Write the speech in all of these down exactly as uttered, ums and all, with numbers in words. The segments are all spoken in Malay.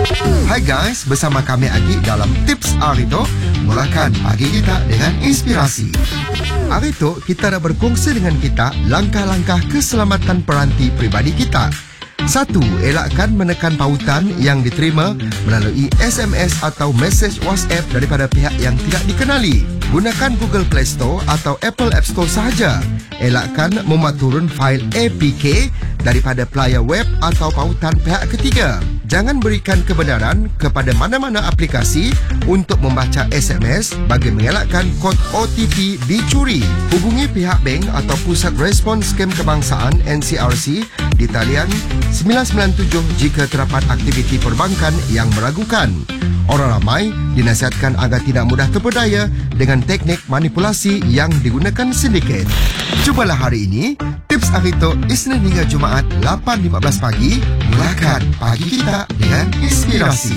Hai guys, bersama kami Agi dalam Tips Arito. Mulakan pagi kita dengan inspirasi. Arito, kita nak berkongsi dengan kita langkah-langkah keselamatan peranti peribadi kita. Satu, elakkan menekan pautan yang diterima melalui S M S atau mesej WhatsApp daripada pihak yang tidak dikenali. Gunakan Google Play Store atau Apple App Store sahaja. Elakkan memuat turun fail A P K daripada player web atau pautan pihak ketiga. Jangan berikan kebenaran kepada mana-mana aplikasi untuk membaca S M S bagi mengelakkan kod O T P dicuri. Hubungi pihak bank atau Pusat Respons Skem Kebangsaan N C R C di talian sembilan sembilan tujuh jika terdapat aktiviti perbankan yang meragukan. Orang ramai dinasihatkan agar tidak mudah terpedaya dengan teknik manipulasi yang digunakan sindiket. Cubalah hari ini Tips Arito Isnin hingga Jumaat lapan lima belas pagi. Mulakan pagi kita dengan inspirasi.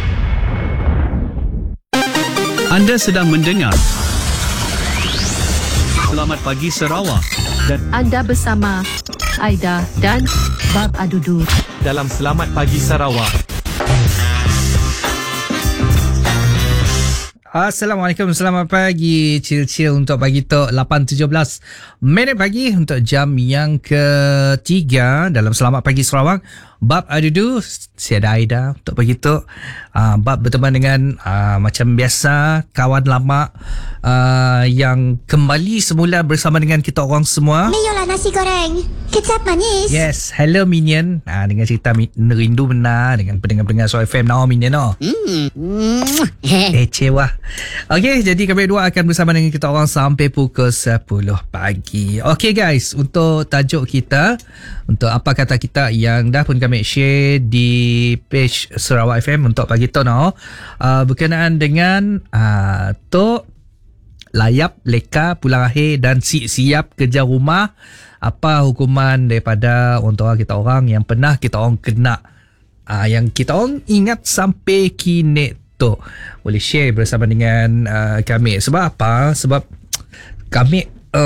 Anda sedang mendengar Selamat Pagi Sarawak dan Anda bersama Aida dan Bab Adudu dalam Selamat Pagi Sarawak. Assalamualaikum, selamat pagi. Chill-chill untuk pagi tu lapan tujuh belas minit pagi untuk jam yang ketiga dalam Selamat Pagi Sarawak. Bab Adudu, Siada Aida untuk pagi tu. Uh, Bab berteman dengan uh, macam biasa kawan lama uh, yang kembali semula bersama dengan kita orang semua. Meyolah nasi goreng, kecap manis. Yes, hello Minion. Uh, dengan cerita rindu benar dengan pendengar-pendengar Suara F M now Minion oh. Hmm. Eh cewa. Okey, jadi kami dua akan bersama dengan kita orang sampai pukul sepuluh pagi. Okey guys, untuk tajuk kita, untuk apa kata kita yang dah pun kami share di page Sarawak F M untuk pagi tu no, uh, berkenaan dengan uh, Tok layap leka pulang akhir dan siap-siap kerja rumah. Apa hukuman daripada untuk kita orang yang pernah kita orang kena, uh, yang kita orang ingat sampai kini tu, boleh share bersama dengan uh, kami. Sebab apa? Sebab kami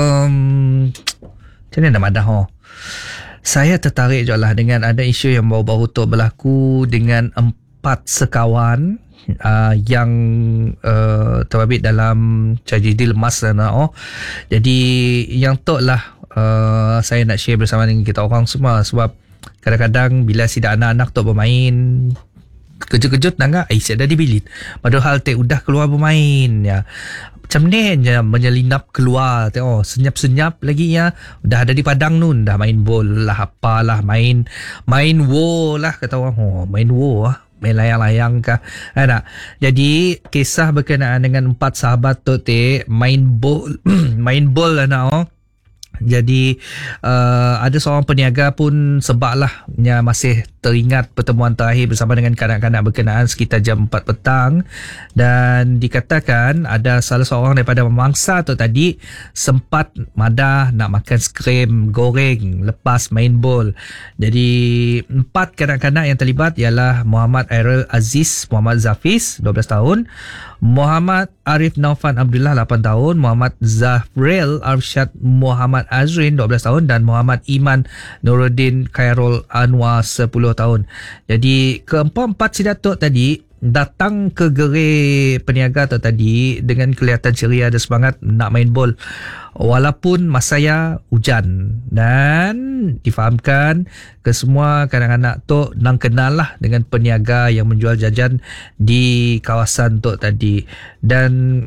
um, macam mana nak madah oh? Saya tertarik je lah dengan ada isu yang baru-baru tu berlaku dengan empat sekawan uh, yang uh, terbabit dalam tragedi lemas sana oh. Jadi yang tu lah uh, saya nak share bersama dengan kita orang semua. Sebab kadang-kadang bila sidak anak-anak tu bermain kejut-kejut nangga eh saya dah dibilit padahal teh udah keluar bermain ya. Macam ni je menyelinap keluar tengok oh, senyap-senyap lagi ya. Dah ada di padang nun, dah main bol lah apalah, main main wo lah kata orang. Oh, main wo ah, main layang-layang kah. Ada. Jadi kisah berkenaan dengan empat sahabat tu teh main bol main bol lah nak oh. Jadi uh, ada seorang peniaga pun sebablah yang masih teringat pertemuan terakhir bersama dengan kanak-kanak berkenaan sekitar jam empat petang, dan dikatakan ada salah seorang daripada mangsa tu tadi sempat madah nak makan skrim goreng lepas main bol. Jadi empat kanak-kanak yang terlibat ialah Muhammad Airil Aziz Muhammad Zafiz dua belas tahun, Muhammad Arif Naufan Abdullah lapan tahun, Muhammad Zafril Arsyad Muhammad Azrin dua belas tahun dan Muhammad Iman Nuruddin Khairul Anwar sepuluh tahun. Jadi keempat-empat si datuk tadi datang ke gerai peniaga tu tadi dengan kelihatan ceria dan semangat nak main bol walaupun masaya hujan, dan difahamkan ke semua kanak-kanak tu nang kenal lah dengan peniaga yang menjual jajan di kawasan tu tadi. Dan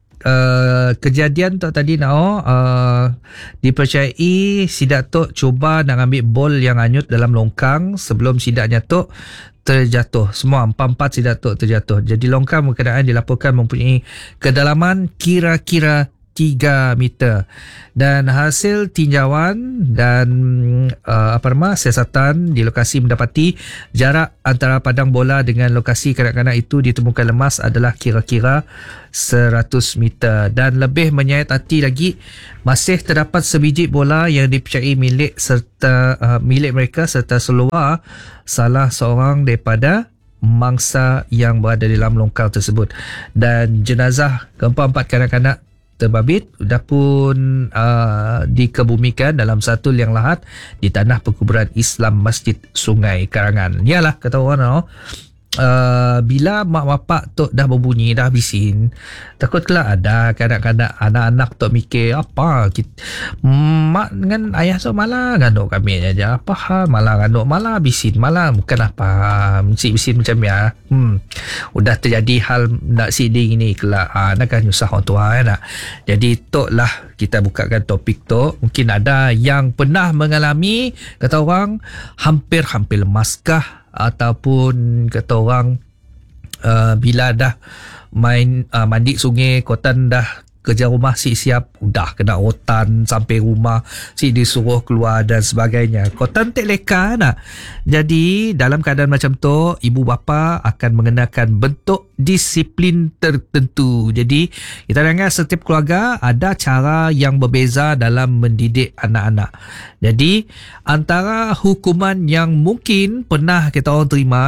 Uh, kejadian tu tadi nak uh, dipercayai si datuk cuba nak ambil bol yang hanyut dalam longkang sebelum si datuk terjatuh. Semua empat-empat si datuk terjatuh. Jadi longkang berkenaan dilaporkan mempunyai kedalaman kira-kira tiga meter. Dan hasil tinjauan dan uh, apa nama siasatan di lokasi mendapati jarak antara padang bola dengan lokasi kanak-kanak itu ditemukan lemas adalah kira-kira seratus meter. Dan lebih menyayat hati lagi, masih terdapat sebiji bola yang dipercayai milik serta uh, milik mereka serta seluar salah seorang daripada mangsa yang berada dalam longkang tersebut. Dan jenazah keempat-empat kanak-kanak terbabit dah pun uh, dikebumikan dalam satu liang lahat di tanah perkuburan Islam Masjid Sungai Karangan. Yalah kata orang no, Uh, bila mak bapak tok dah berbunyi, dah bisin, takutlah ada kadang-kadang anak-anak tok mikir apa kita, mak dengan ayah tok malah nganduk kami aja, apa hal malah nganduk, malah bisin, malah bukan apa mesti bisin macam ya. Hmm. Udah terjadi hal nak siding ini kelak, ha, nak kan nyusah orang tua kan. Jadi tok lah kita bukakan topik tok. Mungkin ada yang pernah mengalami, kata orang, hampir-hampir lemaskah, ataupun kata orang uh, bila dah main uh, mandi sungai kotan dah kerja rumah si siap udah kena rotan sampai rumah si disuruh keluar dan sebagainya. Kotan tak leka nak. Jadi dalam keadaan macam tu, ibu bapa akan mengenakan bentuk disiplin tertentu. Jadi kita dengar setiap keluarga ada cara yang berbeza dalam mendidik anak-anak. Jadi antara hukuman yang mungkin pernah kita orang terima,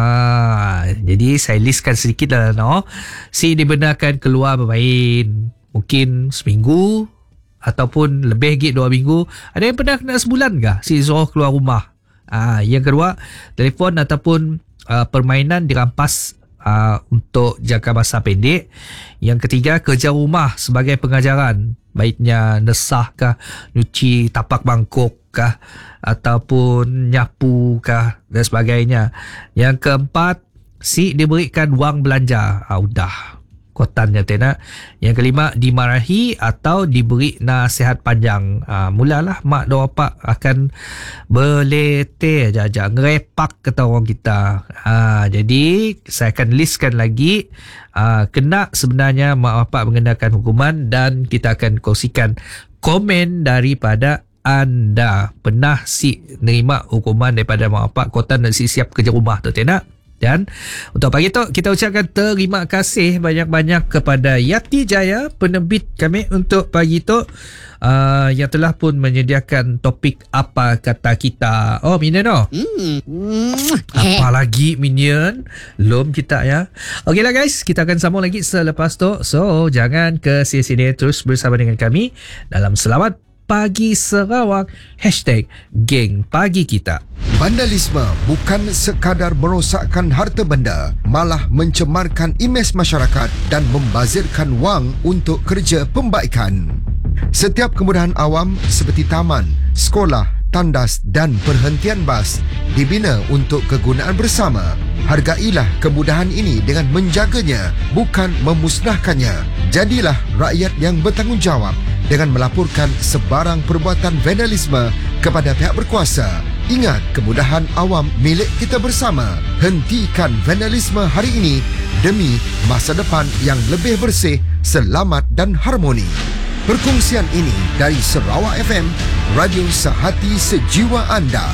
aa, jadi saya listkan sedikit lah, no? Si dibenarkan keluar bermain mungkin seminggu ataupun lebih lagi dua minggu. Ada yang pernah kena sebulan ke si suruh keluar rumah. Ah, yang kedua, telefon ataupun uh, permainan dirampas uh, untuk jangka masa pendek. Yang ketiga, kerja rumah sebagai pengajaran, baiknya nesah kah, nyuci tapak mangkuk kah, ataupun nyapu kah dan sebagainya. Yang keempat, si diberikan wang belanja. Ah, udah kotannya tenak. Yang kelima, dimarahi atau diberi nasihat panjang. Ha, mulalah mak dan bapak akan berletih aja-aja, ngerepak kata orang kita. Ha, jadi saya akan listkan lagi ha, kena sebenarnya mak bapak mengenakan hukuman, dan kita akan kongsikan komen daripada anda. Pernah si nerima hukuman daripada mak bapak kotan dan si siap kerja rumah tu tenak? Dan untuk pagi tu kita ucapkan terima kasih banyak-banyak kepada Yati Jaya, penerbit kami untuk pagi tu, uh, yang telah pun menyediakan topik apa kata kita. Oh, Minion oh. Mm. Apa lagi Minion? Lom kita ya. Okeylah guys, kita akan sambung lagi selepas tu. So, jangan ke sini-sini, terus bersama dengan kami dalam Selamat Pagi Sarawak, hashtag Geng Pagi Kita. Vandalisme bukan sekadar merosakkan harta benda, malah mencemarkan imej masyarakat dan membazirkan wang untuk kerja pembaikan. Setiap kemudahan awam seperti taman, sekolah, tandas dan perhentian bas dibina untuk kegunaan bersama. Hargailah kemudahan ini dengan menjaganya, bukan memusnahkannya. Jadilah rakyat yang bertanggungjawab dengan melaporkan sebarang perbuatan vandalisme kepada pihak berkuasa. Ingat, kemudahan awam milik kita bersama. Hentikan vandalisme hari ini demi masa depan yang lebih bersih, selamat dan harmoni. Perkongsian ini dari Sarawak F M, radio sehati sejiwa anda.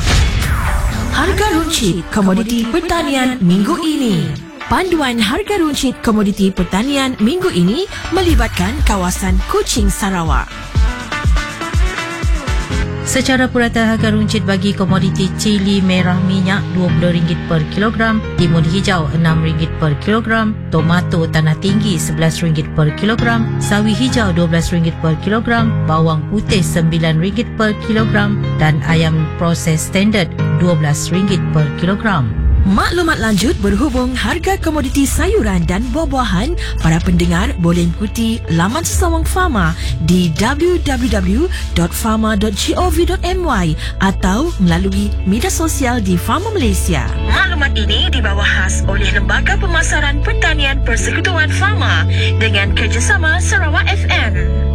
Harga runcit komoditi pertanian minggu ini. Panduan harga runcit komoditi pertanian minggu ini melibatkan kawasan Kuching, Sarawak. Secara purata, harga runcit bagi komoditi cili merah minyak dua puluh ringgit per kilogram, timun hijau enam ringgit per kilogram, tomato tanah tinggi sebelas ringgit per kilogram, sawi hijau dua belas ringgit per kilogram, bawang putih sembilan ringgit per kilogram dan ayam proses standard dua belas ringgit per kilogram. Maklumat lanjut berhubung harga komoditi sayuran dan buah-buahan, para pendengar boleh ikuti laman sesawang Fama di w w w dot fama dot gov dot my atau melalui media sosial di Fama Malaysia. Maklumat ini dibawa khas oleh Lembaga Pemasaran Pertanian Persekutuan Fama dengan kerjasama Sarawak F M.